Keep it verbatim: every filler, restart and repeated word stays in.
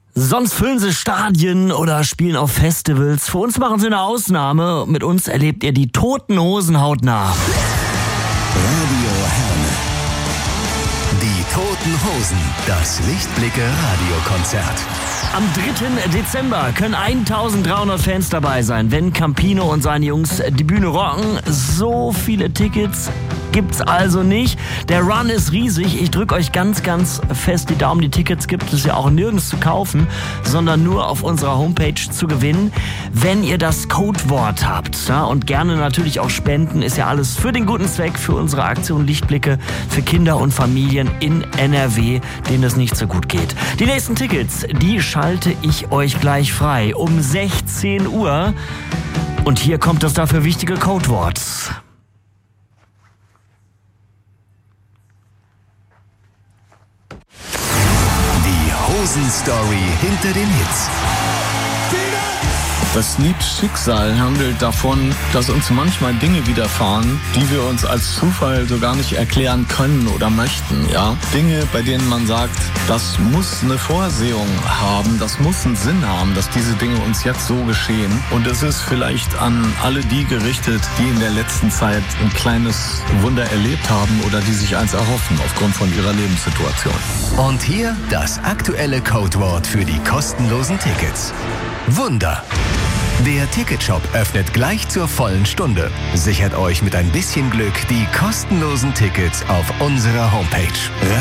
Sonst füllen sie Stadien oder spielen auf Festivals. Für uns machen sie eine Ausnahme. Mit uns erlebt ihr die Toten Hosen hautnah. Radio Herne. Die Toten Hosen. Das Lichtblicke-Radiokonzert. Am dritten Dezember können eintausenddreihundert Fans dabei sein, wenn Campino und seine Jungs die Bühne rocken. So viele Tickets gibt's also nicht. Der Run ist riesig. Ich drücke euch ganz, ganz fest die Daumen. Die Tickets gibt es ja auch nirgends zu kaufen, sondern nur auf unserer Homepage zu gewinnen. Wenn ihr das Codewort habt, ja, und gerne natürlich auch spenden, ist ja alles für den guten Zweck, für unsere Aktion Lichtblicke für Kinder und Familien in N R W, denen es nicht so gut geht. Die nächsten Tickets, die schalte ich euch gleich frei um sechzehn Uhr. Und hier kommt das dafür wichtige Codewort. Hosen-Story hinter den Hits. Das Lied Schicksal handelt davon, dass uns manchmal Dinge widerfahren, die wir uns als Zufall so gar nicht erklären können oder möchten. Ja? Dinge, bei denen man sagt, das muss eine Vorsehung haben, das muss einen Sinn haben, dass diese Dinge uns jetzt so geschehen. Und es ist vielleicht an alle die gerichtet, die in der letzten Zeit ein kleines Wunder erlebt haben oder die sich eins erhoffen aufgrund von ihrer Lebenssituation. Und hier das aktuelle Codewort für die kostenlosen Tickets. Wunder. Der Ticketshop öffnet gleich zur vollen Stunde. Sichert euch mit ein bisschen Glück die kostenlosen Tickets auf unserer Homepage.